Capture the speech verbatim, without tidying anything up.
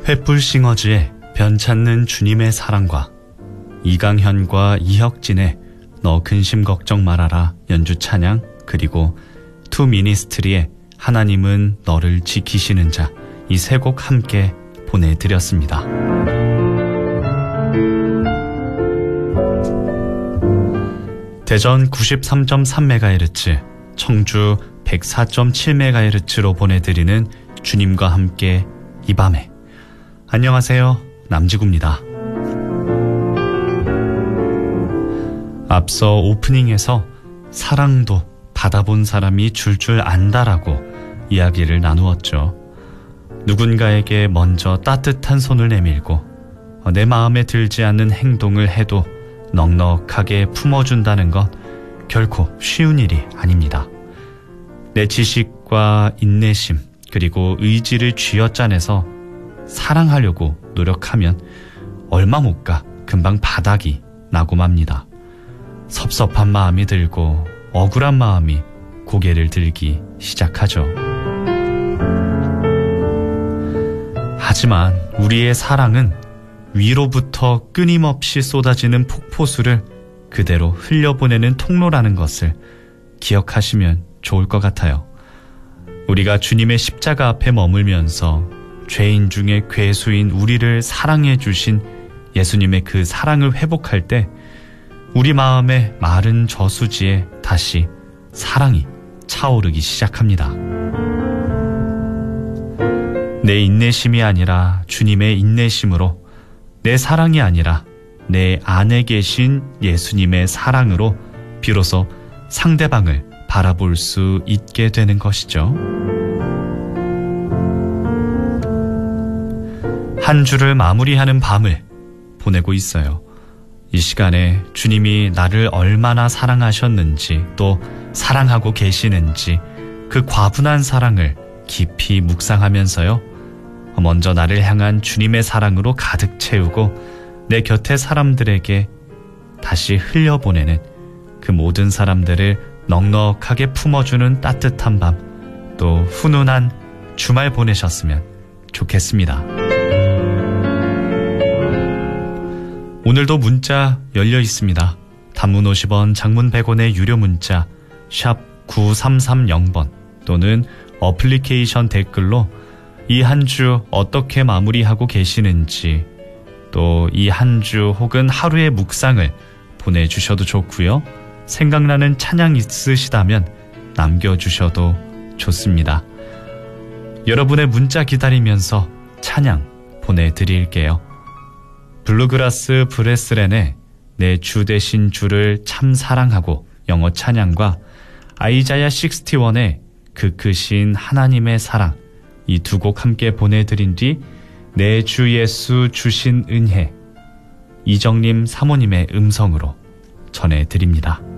횃불싱어즈의 변찮는 주님의 사랑과 이강현과 이혁진의 너 근심 걱정 말아라 연주 찬양, 그리고 투미니스트리의 하나님은 너를 지키시는 자, 이 세 곡 함께 보내드렸습니다. 대전 구십삼 점 삼 메가헤르츠, 청주 백사 점 칠 메가헤르츠로 보내드리는 주님과 함께 이 밤에. 안녕하세요, 남지구입니다. 앞서 오프닝에서 사랑도 받아본 사람이 줄줄 안다라고 이야기를 나누었죠. 누군가에게 먼저 따뜻한 손을 내밀고 내 마음에 들지 않는 행동을 해도 넉넉하게 품어준다는 것 결코 쉬운 일이 아닙니다. 내 지식과 인내심 그리고 의지를 쥐어짜내서 사랑하려고 노력하면 얼마 못 가 금방 바닥이 나고 맙니다. 섭섭한 마음이 들고 억울한 마음이 고개를 들기 시작하죠. 하지만 우리의 사랑은 위로부터 끊임없이 쏟아지는 폭포수를 그대로 흘려보내는 통로라는 것을 기억하시면 좋을 것 같아요. 우리가 주님의 십자가 앞에 머물면서 죄인 중에 괴수인 우리를 사랑해 주신 예수님의 그 사랑을 회복할 때 우리 마음의 마른 저수지에 다시 사랑이 차오르기 시작합니다. 내 인내심이 아니라 주님의 인내심으로, 내 사랑이 아니라 내 안에 계신 예수님의 사랑으로 비로소 상대방을 바라볼 수 있게 되는 것이죠. 한 주를 마무리하는 밤을 보내고 있어요. 이 시간에 주님이 나를 얼마나 사랑하셨는지, 또 사랑하고 계시는지 그 과분한 사랑을 깊이 묵상하면서요, 먼저 나를 향한 주님의 사랑으로 가득 채우고 내 곁의 사람들에게 다시 흘려보내는 그 모든 사람들을 넉넉하게 품어주는 따뜻한 밤, 또 훈훈한 주말 보내셨으면 좋겠습니다. 오늘도 문자 열려 있습니다. 단문 오십 원, 장문 백 원의 유료 문자 샵 구삼삼공 번 또는 어플리케이션 댓글로 이 한 주 어떻게 마무리하고 계시는지, 또 이 한 주 혹은 하루의 묵상을 보내주셔도 좋고요. 생각나는 찬양 있으시다면 남겨주셔도 좋습니다. 여러분의 문자 기다리면서 찬양 보내드릴게요. 블루그라스 브레스렌의 내 주 되신 주를 참 사랑하고 영어 찬양과 아이자야 육십일의 그 크신 하나님의 사랑, 이 두 곡 함께 보내드린 뒤 내 주 예수 주신 은혜, 이정님 사모님의 음성으로 전해드립니다.